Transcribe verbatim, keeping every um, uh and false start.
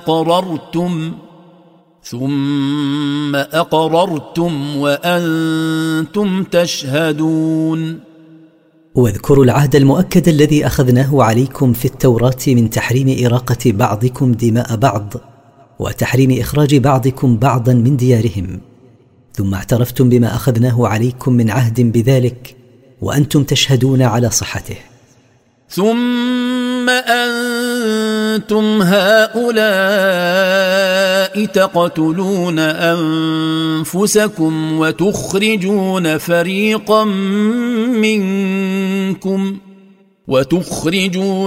أقررتم ثم أقررتم وأنتم تشهدون. واذكروا العهد المؤكد الذي أخذناه عليكم في التوراة من تحريم إراقة بعضكم دماء بعض وتحريم إخراج بعضكم بعضا من ديارهم، ثم اعترفتم بما أخذناه عليكم من عهد بذلك وأنتم تشهدون على صحته. ثم أنتم هؤلاء تقتلون أنفسكم وتخرجون فريقا منكم وتخرجون